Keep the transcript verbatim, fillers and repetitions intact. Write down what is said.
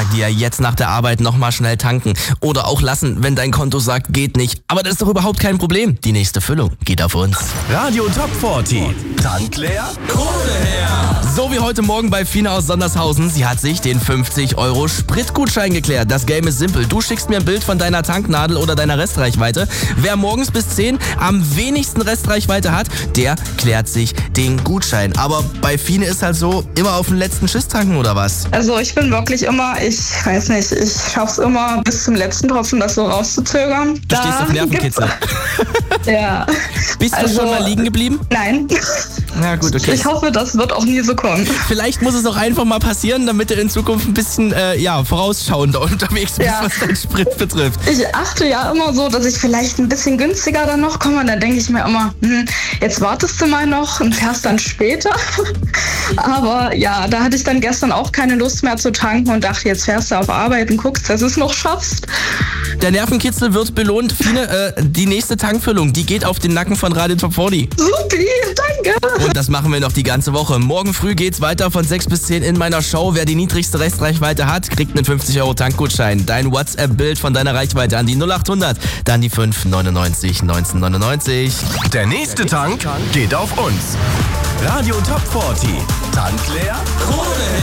dir jetzt nach der Arbeit nochmal schnell tanken. Oder auch lassen, wenn dein Konto sagt, geht nicht. Aber das ist doch überhaupt kein Problem. Die nächste Füllung geht auf uns. Radio Top vierzig. Tank leer, Kohle her. So wie heute Morgen bei Fine aus Sondershausen. Sie hat sich den fünfzig Euro Spritgutschein geklärt. Das Game ist simpel. Du schickst mir ein Bild von deiner Tanknadel oder deiner Restreichweite. Wer morgens bis zehn am wenigsten Restreichweite hat, der klärt sich den Gutschein. Aber bei Fine ist halt so, immer auf den letzten Schiss tanken oder was? Also ich bin wirklich immer, ich weiß nicht, ich schaff's immer bis zum letzten Tropfen, das so rauszuzögern. Du Da stehst auf Nervenkitzel. Ja. Bist du Also, schon mal liegen geblieben? Nein. Na gut, okay. Ich hoffe, das wird auch nie so kommen. Vielleicht muss es auch einfach mal passieren, damit du in Zukunft ein bisschen äh, ja, vorausschauender unterwegs bist, Ja. was dein Sprit betrifft. Ich achte ja immer so, dass ich vielleicht ein bisschen günstiger dann noch komme. Und dann denke ich mir immer, hm, jetzt wartest du mal noch und fährst dann später. Aber ja, da hatte ich dann gestern auch keine Lust mehr zu tanken und dachte, jetzt fährst du auf Arbeit und guckst, dass du es noch schaffst. Der Nervenkitzel wird belohnt. Fine, äh, die nächste Tankfüllung, die geht auf den Nacken von Radio Top vierzig. Supi, danke. Und das machen wir noch die ganze Woche. Morgen früh geht's weiter von sechs bis zehn in meiner Show. Wer die niedrigste Restreichweite hat, kriegt einen fünfzig Euro Tankgutschein. Dein WhatsApp-Bild von deiner Reichweite an die null acht hundert, dann die fünf neunundneunzig neunzehnhundertneunundneunzig. Der nächste Tank geht auf uns. Radio Top vierzig. Tank leer, Kohle her.